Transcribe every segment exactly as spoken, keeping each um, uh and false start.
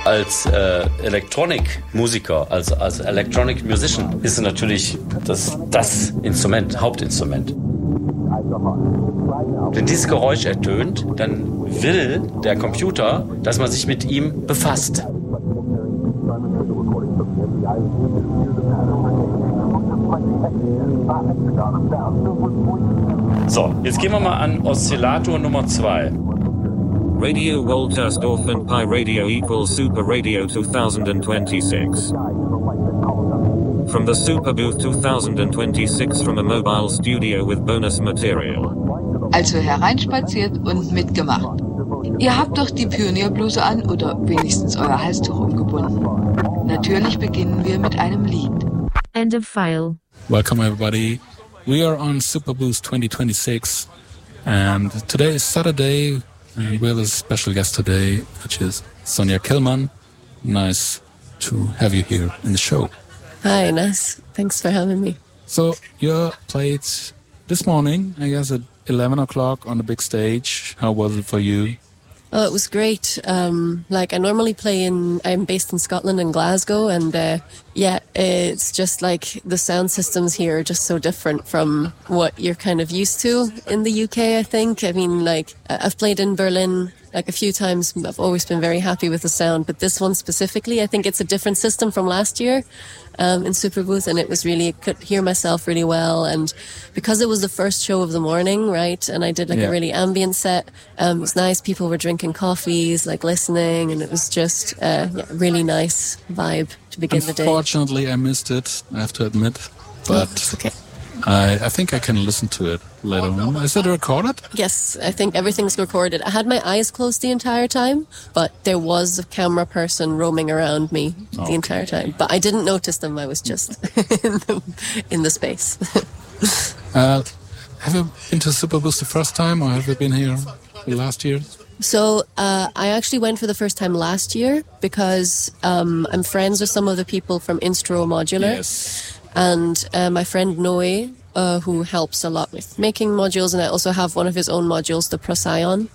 Als äh, Elektronikmusiker, als, als Electronic Musician ist es natürlich das, das Instrument, Hauptinstrument. Wenn dieses Geräusch ertönt, dann will der Computer, dass man sich mit ihm befasst. So, jetzt gehen wir mal an Oszillator Nummer zwei. Radio Woltersdorf and Pi Radio equals Super Radio twenty twenty-six. From the Super Booth twenty twenty-six from a mobile studio with bonus material. Also hereinspaziert und mitgemacht. Ihr habt doch die Pionierbluse an oder wenigstens euer Halstuch umgebunden. Natürlich beginnen wir mit einem Lied. End of file. Welcome everybody. We are on Super Booth twenty twenty-six and today is Saturday. And we have a special guest today, which is Sonja Kellman. Nice to have you here in the show. Hi, nice. Thanks for having me. So you played this morning, I guess at eleven o'clock on the big stage. How was it for you? Oh, it was great. Um, like I normally play in, I'm based in Scotland in Glasgow, and uh, yeah, it's just like the sound systems here are just so different from what you're kind of used to in the U K, I think. I mean, like I've played in Berlin like a few times. I've always been very happy with the sound, but this one specifically, I think it's a different system from last year um, in Super Booth, and it was really, I could hear myself really well. And because it was the first show of the morning, right, and I did like yeah. a really ambient set, um, it was nice. People were drinking coffees, like listening, and it was just uh, yeah, really nice vibe to begin the day. Unfortunately, I missed it, I have to admit, but oh, okay. I, I think I can listen to it later on. Is it recorded? Yes, I think everything's recorded. I had my eyes closed the entire time, but there was a camera person roaming around me okay. the entire time. But I didn't notice them. I was just in, the, in the space. uh, have you been to Super Booth the first time, or have you been here the last year? So uh, I actually went for the first time last year because um, I'm friends with some of the people from Instro Modular. Yes. And uh, my friend Noe, uh, who helps a lot with making modules, and I also have one of his own modules, the Procyon.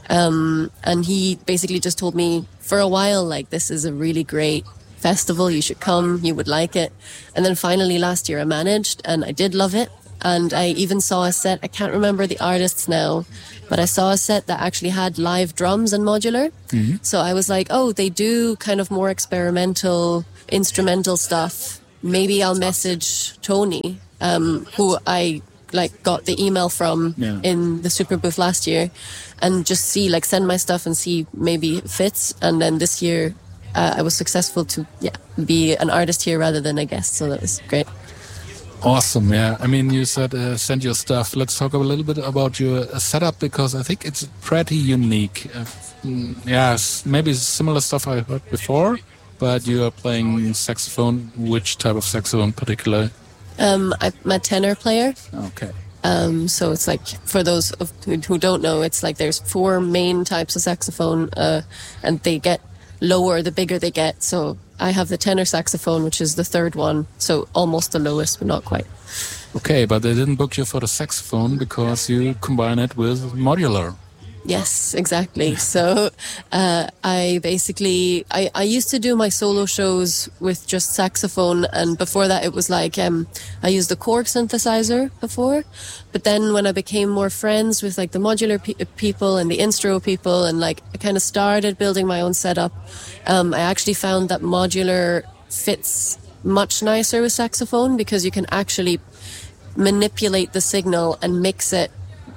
Um, and he basically just told me for a while, like, this is a really great festival, you should come, you would like it. And then finally last year I managed, and I did love it. And I even saw a set, I can't remember the artists now, but I saw a set that actually had live drums and modular. Mm-hmm. So I was like, oh, they do kind of more experimental, instrumental stuff. Maybe I'll message Tony, um, who I like got the email from yeah. in the Super Booth last year, and just see, like, send my stuff and see maybe it fits. And then this year, uh, I was successful to yeah be an artist here rather than a guest, so that was great. Awesome, yeah. I mean, you said uh, send your stuff. Let's talk a little bit about your uh, setup, because I think it's pretty unique. Uh, yeah, maybe similar stuff I heard before. But you are playing saxophone. Which type of saxophone in particular? Um, I'm a tenor player. Okay. Um, so it's like, for those of, who, who don't know, it's like there's four main types of saxophone, uh, and they get lower the bigger they get. So I have the tenor saxophone, which is the third one. So almost the lowest, but not quite. Okay, but they didn't book you for the saxophone because you combine it with modular. Yes, exactly. So uh, I basically, I, I used to do my solo shows with just saxophone, and before that it was like, um, I used the Korg synthesizer before, but then when I became more friends with like the modular pe- people and the Instro people, and like I kind of started building my own setup, um, I actually found that modular fits much nicer with saxophone, because you can actually manipulate the signal and mix it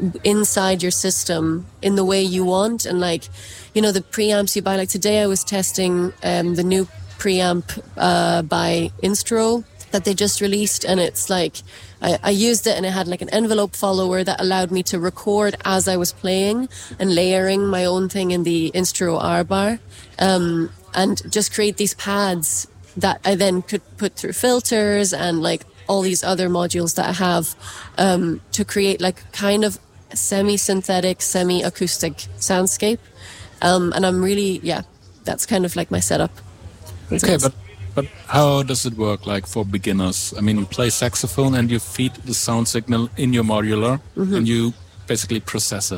inside your system in the way you want. And like, you know, the preamps you buy, like today I was testing um, the new preamp uh, by Instro that they just released, and it's like I, I used it and it had like an envelope follower that allowed me to record as I was playing and layering my own thing in the Instro R bar, um, and just create these pads that I then could put through filters and like all these other modules that I have um, to create like kind of semi-synthetic, semi-acoustic soundscape. Um, and I'm really, yeah, that's kind of like my setup. Okay, but but how does it work, like, for beginners? I mean, you play saxophone and you feed the sound signal in your modular, mm-hmm. and you basically process it.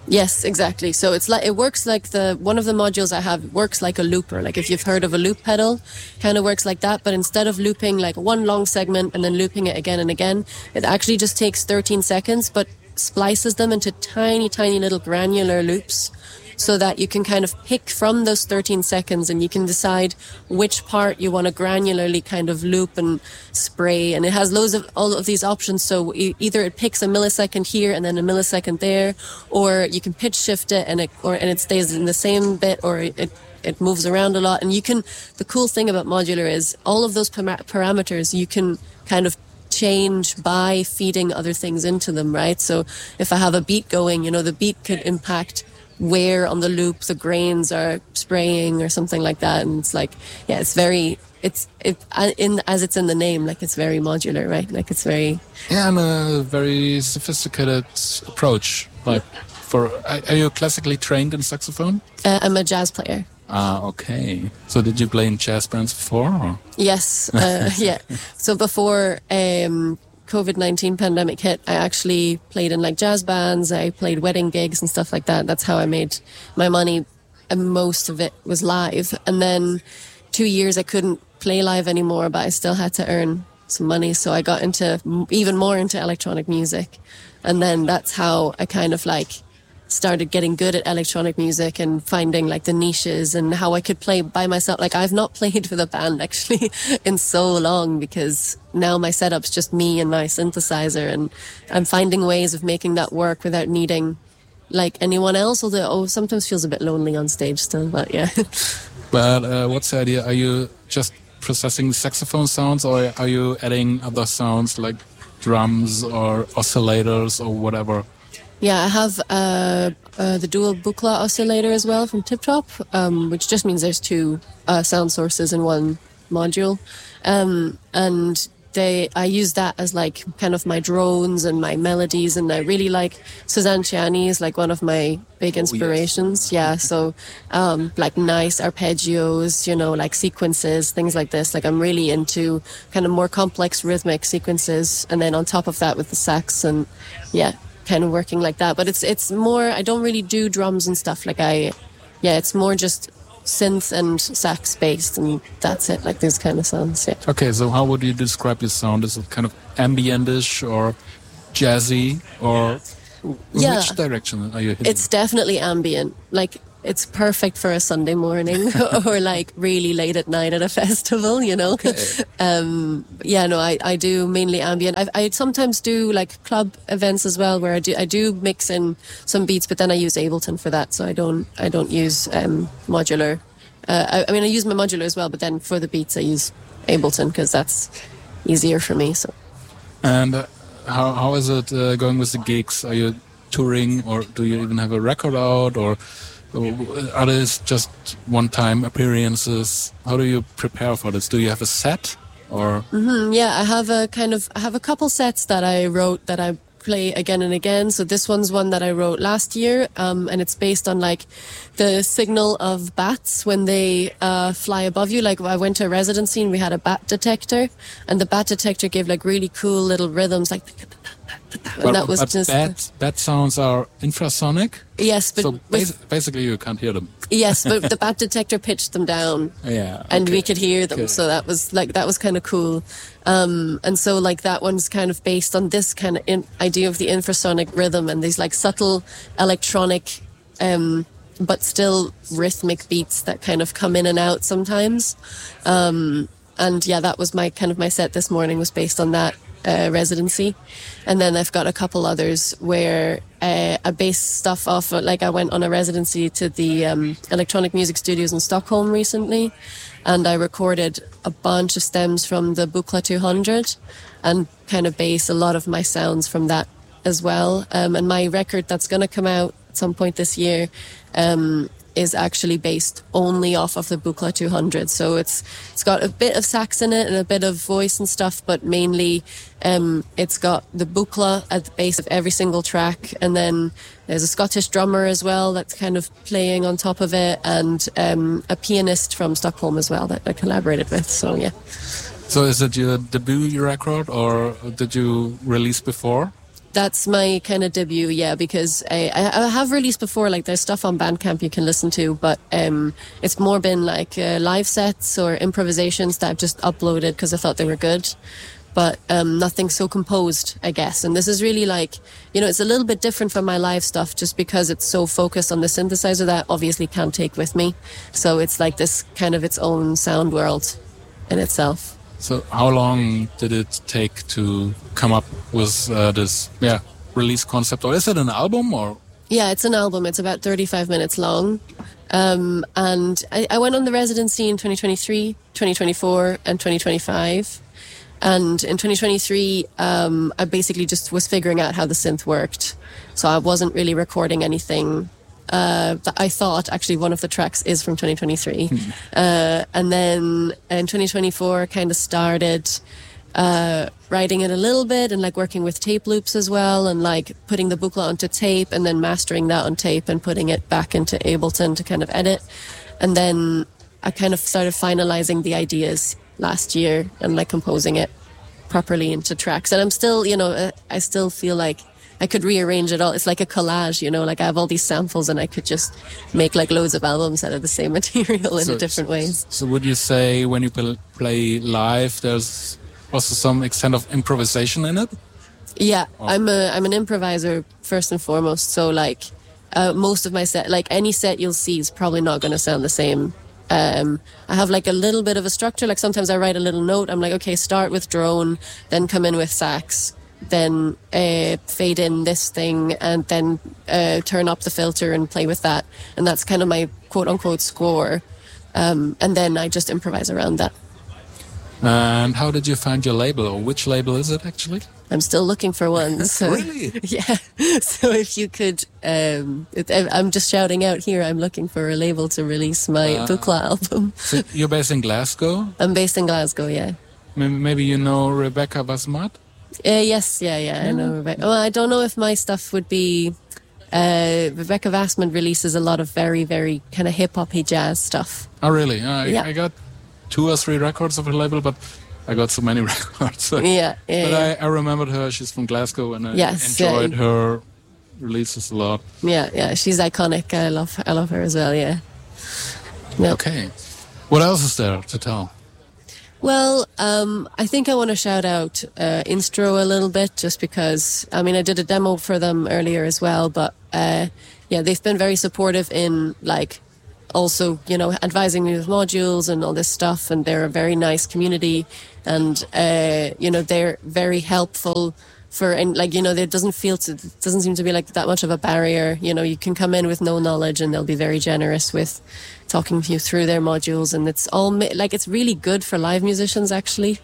Yes, exactly. So it's like it works like the one of the modules I have works like a looper. Like if you've heard of a loop pedal, kind of works like that. But instead of looping like one long segment and then looping it again and again, it actually just takes thirteen seconds, but splices them into tiny, tiny little granular loops, so that you can kind of pick from those thirteen seconds and you can decide which part you want to granularly kind of loop and spray. And it has loads of all of these options. So e- either it picks a millisecond here and then a millisecond there, or you can pitch shift it and it or and it stays in the same bit, or it it moves around a lot. And you can, the cool thing about modular is all of those para- parameters you can kind of change by feeding other things into them, right? So if I have a beat going, you know, the beat could impact where on the loop the grains are spraying or something like that. And it's like, yeah, it's very, it's it in as it's in the name, like it's very modular, right? Like it's very yeah, and a very sophisticated approach. Like, for are you classically trained in saxophone? Uh, I'm a jazz player. Ah, okay. So did you play in jazz bands before? Or? Yes, uh, yeah. So before um, COVID nineteen pandemic hit, I actually played in like jazz bands. I played wedding gigs and stuff like that. That's how I made my money, and most of it was live. And then two years I couldn't play live anymore, but I still had to earn some money. So I got into even more into electronic music, and then that's how I kind of like started getting good at electronic music and finding like the niches and how I could play by myself. Like I've not played with a band actually in so long, because now my setup's just me and my synthesizer, and I'm finding ways of making that work without needing like anyone else, although oh, sometimes feels a bit lonely on stage still, but yeah. But uh, what's the idea? Are you just processing the saxophone sounds, or are you adding other sounds like drums or oscillators or whatever? Yeah, I have uh, uh, the dual Buchla oscillator as well from Tip Top, um, which just means there's two uh, sound sources in one module. Um, and they, I use that as like kind of my drones and my melodies. And I really like Suzanne Ciani is like one of my big inspirations. Oh, yes. Yeah, so um, like nice arpeggios, you know, like sequences, things like this. Like I'm really into kind of more complex rhythmic sequences. And then on top of that with the sax, and yeah, kind of working like that. But it's it's more, I don't really do drums and stuff. Like I, yeah, it's more just synth and sax based, and that's it, like these kind of sounds. Yeah. Okay, so how would you describe your sound? Is it kind of ambient-ish or jazzy, or yeah. which direction are you hitting? It's definitely ambient. Like it's perfect for a Sunday morning or like really late at night at a festival, you know. Okay. Um, yeah, no, I, I do mainly ambient. I, I sometimes do like club events as well, where I do I do mix in some beats, but then I use Ableton for that, so I don't I don't use um, modular. Uh, I, I mean, I use my modular as well, but then for the beats I use Ableton because that's easier for me. So. And uh, how how is it uh, going with the gigs? Are you touring, or do you even have a record out, or are these just one-time appearances? How do you prepare for this? Do you have a set, or? Mm-hmm, yeah, I have a kind of I have a couple sets that I wrote that I play again and again. So this one's one that I wrote last year, um, and it's based on like the signal of bats when they uh, fly above you. Like I went to a residency and we had a bat detector, and the bat detector gave like really cool little rhythms, like. And but, that was but just bat, bat sounds are infrasonic. Yes, but so with, basically you can't hear them. Yes, but the bat detector pitched them down. Yeah, okay. And we could hear them. Okay. So that was like that was kind of cool. Um, and so like that one's kind of based on this kind of in, idea of the infrasonic rhythm and these like subtle electronic, um, but still rhythmic beats that kind of come in and out sometimes. Um, and yeah, that was my kind of my set this morning was based on that. Uh, residency, and then I've got a couple others where uh, I base stuff off of, like I went on a residency to the um, electronic music studios in Stockholm recently, and I recorded a bunch of stems from the Buchla two hundred and kind of base a lot of my sounds from that as well. Um, and my record that's going to come out at some point this year um, is actually based only off of the Buchla two hundred. So it's it's got a bit of sax in it and a bit of voice and stuff, but mainly um, it's got the Buchla at the base of every single track. And then there's a Scottish drummer as well that's kind of playing on top of it, and um, a pianist from Stockholm as well that I collaborated with. So, yeah. So is it your debut record, or did you release before? That's my kind of debut, yeah, because I, I have released before, like there's stuff on Bandcamp you can listen to, but um, it's more been like uh, live sets or improvisations that I've just uploaded because I thought they were good, but um, nothing so composed, I guess. And this is really like, you know, it's a little bit different from my live stuff just because it's so focused on the synthesizer that I obviously can't take with me. So it's like this kind of its own sound world in itself. So how long did it take to come up with uh, this yeah release concept? Or is it an album? Or Yeah, it's an album. It's about thirty-five minutes long. Um, and I, I went on the residency in twenty twenty-three, twenty twenty-four, and twenty twenty-five. And in twenty twenty-three, um, I basically just was figuring out how the synth worked. So I wasn't really recording anything. Uh, that I thought actually one of the tracks is from twenty twenty-three. Mm. Uh, and then in twenty twenty-four kind of started uh, writing it a little bit and like working with tape loops as well and like putting the booklet onto tape and then mastering that on tape and putting it back into Ableton to kind of edit. And then I kind of started finalizing the ideas last year and like composing it properly into tracks. And I'm still, you know, I still feel like I could rearrange it all. It's like a collage, you know, like I have all these samples and I could just make like loads of albums out of the same material in so, different ways. So would you say when you play live, there's also some extent of improvisation in it? Yeah, oh. I'm a I'm an improviser first and foremost. So like uh, most of my set, like any set you'll see is probably not going to sound the same. Um, I have like a little bit of a structure. Like sometimes I write a little note. I'm like, okay, start with drone, then come in with sax, then uh, fade in this thing and then uh, turn up the filter and play with that. And that's kind of my quote-unquote score. Um, and then I just improvise around that. And how did you find your label? Or which label is it actually? I'm still looking for one. So, really? Yeah. So if you could, um, it, I'm just shouting out here, I'm looking for a label to release my uh, Buchla album. So you're based in Glasgow? I'm based in Glasgow, yeah. Maybe you know Rebecca Basmat? Uh, yes, yeah, yeah, I know Rebecca. Well, I don't know if my stuff would be... Uh, Rebecca Vassman releases a lot of very, very kind of hip-hop-y jazz stuff. Oh, really? Uh, yeah. I, I got two or three records of her label, but I got so many records. So. Yeah, yeah. But yeah. I, I remembered her. She's from Glasgow, and I yes, enjoyed yeah. her releases a lot. Yeah, yeah, she's iconic. I love, I love her as well. Yeah. Yep. Okay. What else is there to tell? Well, um, I think I want to shout out uh, Instro a little bit, just because, I mean, I did a demo for them earlier as well, but uh, yeah, they've been very supportive in, like, also, you know, advising me with modules and all this stuff, and they're a very nice community, and, uh, you know, they're very helpful for, and like, you know, there doesn't feel to, doesn't seem to be like that much of a barrier. You know, you can come in with no knowledge and they'll be very generous with talking you through their modules, and it's all like, it's really good for live musicians actually.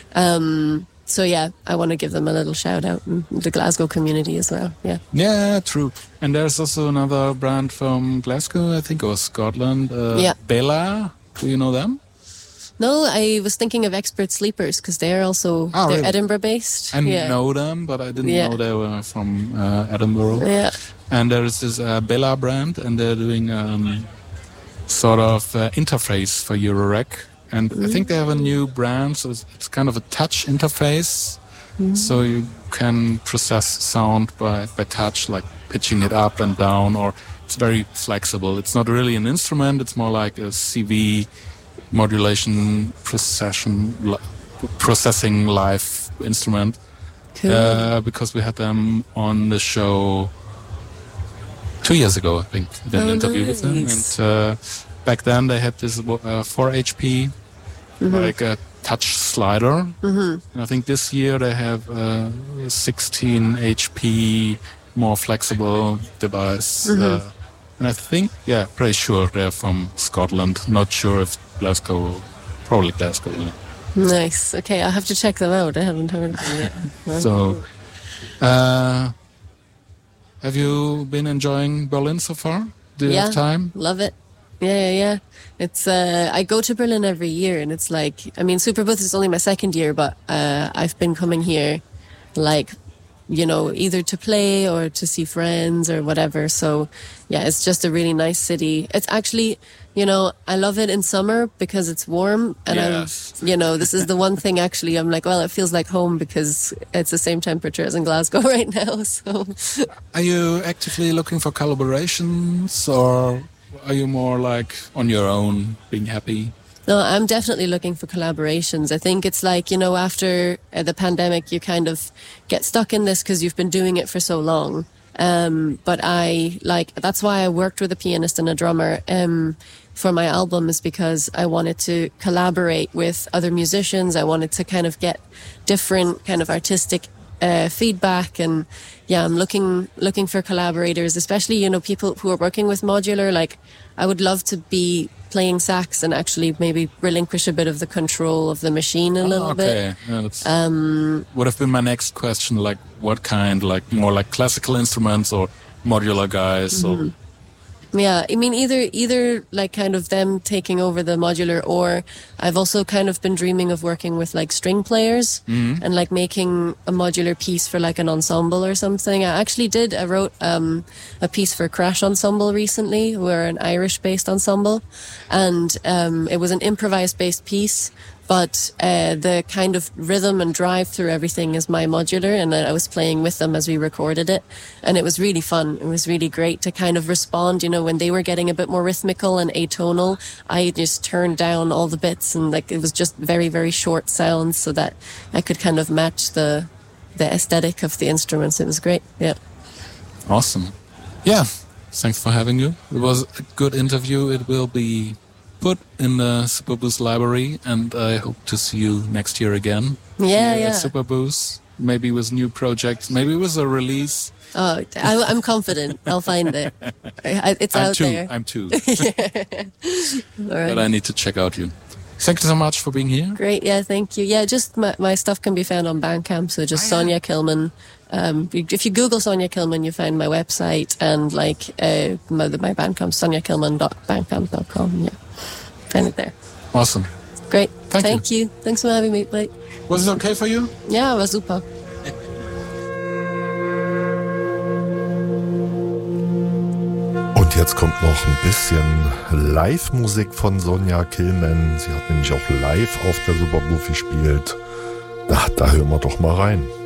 Um, so yeah, I want to give them a little shout out in the Glasgow community as well. Yeah. Yeah, true. And there's also another brand from Glasgow, I think, or Scotland. Uh, yeah. Bella. Do you know them? No, I was thinking of Expert Sleepers because they're also oh, they're really? Edinburgh based. I yeah. know them, but I didn't yeah. know they were from uh, Edinburgh. Yeah. And there is this uh, Bella brand, and they're doing um, sort of uh, interface for Eurorack. And mm. I think they have a new brand, so it's, it's kind of a touch interface. Mm. So you can process sound by, by touch, like pitching it up and down, or it's very flexible. It's not really an instrument, it's more like a C V modulation procession, li- processing live instrument. Cool. Uh, because we had them on the show two years ago, I think. We did an oh, interview nice. with them. And uh, back then they had this uh, four H P, mm-hmm. like a touch slider. Mm-hmm. And I think this year they have a sixteen H P, more flexible device. Mm-hmm. Uh, and I think, yeah, pretty sure they're from Scotland. Not sure if Glasgow, probably Glasgow. Yeah. Nice. Okay, I'll have to check them out. I haven't heard of them yet. So, uh, have you been enjoying Berlin so far? Do you yeah, have time? Love it. Yeah, yeah, yeah. It's uh, I go to Berlin every year, and it's like, I mean, Superbooth is only my second year, but uh, I've been coming here, like, you know, either to play or to see friends or whatever. So, yeah, it's just a really nice city. It's actually, you know, I love it in summer because it's warm, and Yes. I'm, you know, this is the one thing actually I'm like, well, it feels like home because it's the same temperature as in Glasgow right now. So, Are you actively looking for collaborations, or are you more like on your own, being happy? no, I'm definitely looking for collaborations. I think it's like, you know, after uh, the pandemic, you kind of get stuck in this because you've been doing it for so long. Um, but I like, that's why I worked with a pianist and a drummer, um, for my album, is because I wanted to collaborate with other musicians. I wanted to kind of get different kind of artistic, uh, feedback. And yeah, I'm looking, looking for collaborators, especially, you know, people who are working with modular. Like, I would love to be playing sax and actually maybe relinquish a bit of the control of the machine a little Oh, bit. okay. Yeah, that's, um, would have been my next question. Like, what kind? Like more like classical instruments or modular guys? Mm-hmm. Or Yeah, I mean, either either like kind of them taking over the modular, or I've also kind of been dreaming of working with like string players Mm-hmm. and like making a modular piece for like an ensemble or something. I actually did, I wrote um, a piece for Crash Ensemble recently. We're an Irish-based ensemble, and um, it was an improvised-based piece. But uh, the kind of rhythm and drive through everything is my modular, and I was playing with them as we recorded it. And it was really fun. It was really great to kind of respond, you know, when they were getting a bit more rhythmical and atonal, I just turned down all the bits, and like it was just very, very short sounds so that I could kind of match the the aesthetic of the instruments. It was great, yeah. awesome. Yeah, thanks for having you. It was a good interview. It will be put in the Superboost library, and I hope to see you next year again. Yeah, here yeah. At Superboost, maybe with new projects, maybe with a release. Oh, I, I'm confident. I'll find it. I, it's I'm out too. there. I'm too. All right. But I need to check out you. Thank you so much for being here. Great, yeah, thank you. Yeah, just my, my stuff can be found on Bandcamp, so just Sonia Killman. Um, if you Google Sonia Killman, you find my website and like uh, my, my Bandcamp, sonia killman dot bandcamp dot com. Yeah, find it there. Awesome. Great, Thank you. thank you. Thanks for having me, Blake. Was it okay for you? Ja, war super. Und jetzt kommt noch ein bisschen Live-Musik von Sonia Killman. Sie hat nämlich auch live auf der Superbooth gespielt. Na, da hören wir doch mal rein.